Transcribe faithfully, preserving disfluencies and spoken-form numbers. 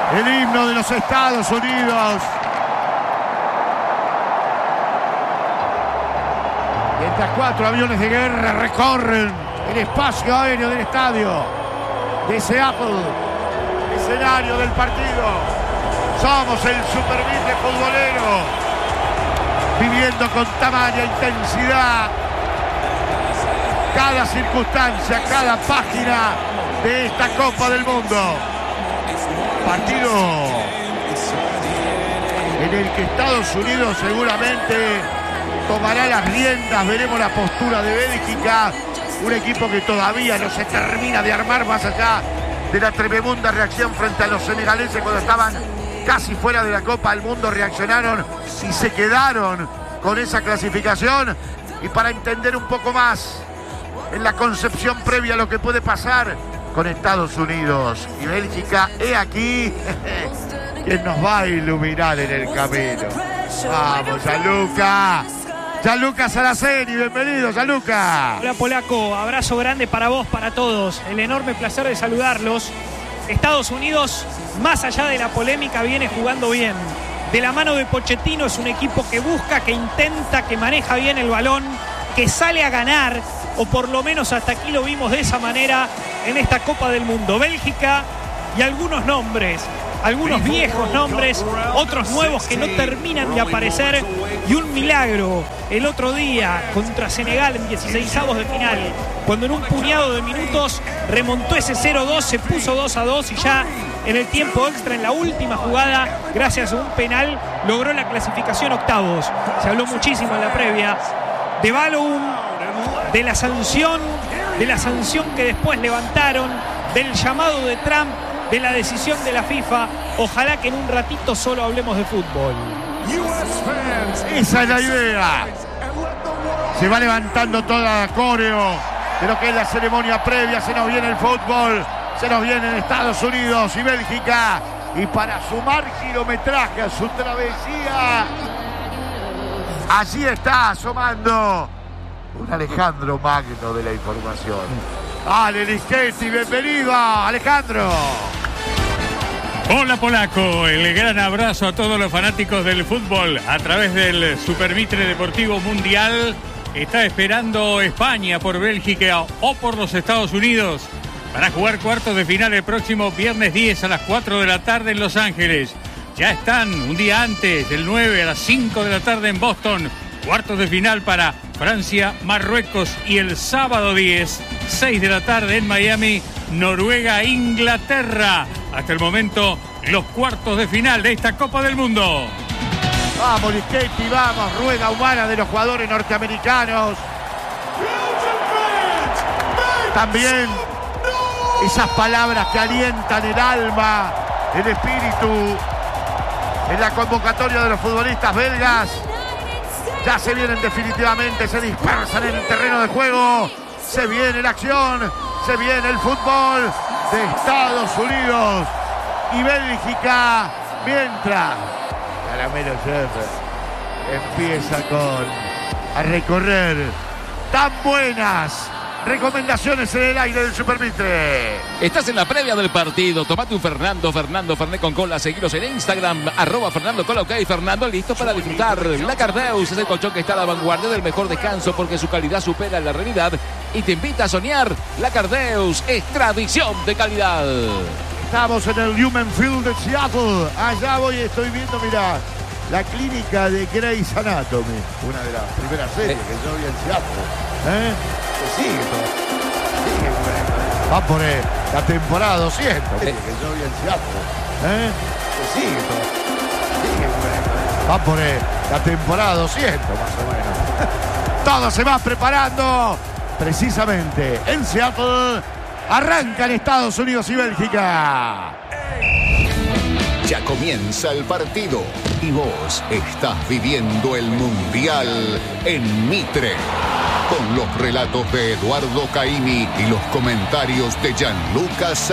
El himno de los Estados Unidos. Mientras cuatro aviones de guerra recorren el espacio aéreo del estadio de Seattle, escenario del partido. Somos el Supermitre futbolero, viviendo con tamaña intensidad cada circunstancia, cada página de esta Copa del Mundo. Partido en el que Estados Unidos seguramente tomará las riendas. Veremos la postura de Bélgica, un equipo que todavía no se termina de armar, más allá de la tremenda reacción frente a los senegaleses cuando estaban casi fuera de la Copa del Mundo. Reaccionaron y se quedaron con esa clasificación. Y para entender un poco más en la concepción previa a lo que puede pasar con Estados Unidos y Bélgica, he aquí quien nos va a iluminar en el camino. Vamos, Gianluca. Gianluca Saraceni, bienvenido, Gianluca. Hola, Polaco, abrazo grande para vos, para todos. El enorme placer de saludarlos. Estados Unidos, más allá de la polémica, viene jugando bien. De la mano de Pochettino es un equipo que busca, que intenta, que maneja bien el balón, que sale a ganar, o por lo menos hasta aquí lo vimos de esa manera en esta Copa del Mundo. Bélgica y algunos nombres, algunos viejos nombres, otros nuevos que no terminan de aparecer, y un milagro el otro día contra Senegal en dieciseisavos de final, cuando en un puñado de minutos remontó ese cero dos, se puso dos a dos y ya en el tiempo extra, en la última jugada, gracias a un penal, logró la clasificación octavos. Se habló muchísimo en la previa de Balogun, de la sanción, de la sanción que después levantaron, del llamado de Trump, de la decisión de la FIFA. Ojalá que en un ratito solo hablemos de fútbol. Esa es la idea. Se va levantando toda la coreo de lo que es la ceremonia previa. Se nos viene el fútbol, se nos viene en Estados Unidos y Bélgica. Y para sumar kilometraje a su travesía, allí está asomando un Alejandro Magno de la información. Ale Lischetti, bienvenido, Alejandro. Hola, Polaco, el gran abrazo a todos los fanáticos del fútbol a través del Supermitre Deportivo Mundial. Está esperando España por Bélgica o por los Estados Unidos para jugar cuartos de final el próximo viernes diez a las cuatro de la tarde en Los Ángeles. Ya están un día antes, el nueve a las cinco de la tarde en Boston. Cuartos de final para Francia, Marruecos, y el sábado diez, seis de la tarde en Miami, Noruega, Inglaterra. Hasta el momento, los cuartos de final de esta Copa del Mundo. Vamos, Lischetti, vamos, rueda humana de los jugadores norteamericanos. También esas palabras que alientan el alma, el espíritu en la convocatoria de los futbolistas belgas. Ya se vienen definitivamente, se dispersan en el terreno de juego. Se viene la acción, se viene el fútbol de Estados Unidos y Bélgica. Mientras Caramelo Chef empieza con a recorrer tan buenas recomendaciones en el aire del Supermitre. Estás en la previa del partido. Tomate un Fernando, Fernando Fernet con cola. Seguilos en Instagram, arroba Fernando Cola. Ok, Fernando, listo para disfrutar. La Cardeus es el colchón que está a la vanguardia del mejor descanso porque su calidad supera la realidad y te invita a soñar. La Cardeus es tradición de calidad. Estamos en el Human Field de Seattle. Allá voy, estoy viendo, mirá, la clínica de Grey's Anatomy. Una de las primeras series eh. que yo vi en Seattle. ¿Eh? Sí, sigue, va por eh, la temporada doscientos eh. que yo vi en Seattle. ¿Eh? Sí, sigue, va por eh, la temporada doscientos más o menos. Todo se va preparando precisamente en Seattle. Arrancan Estados Unidos y Bélgica. Ya comienza el partido y vos estás viviendo el Mundial en Mitre. Con los relatos de Eduardo Caimi y los comentarios de Gianluca